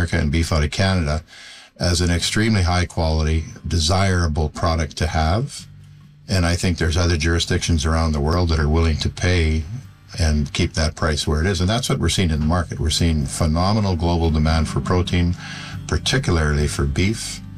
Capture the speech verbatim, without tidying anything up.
America and beef out of Canada as an extremely high quality, desirable product to have. And I think there's other jurisdictions around the world that are willing to pay and keep that price where it is. And that's what we're seeing in the market. We're seeing phenomenal global demand for protein, particularly for beef.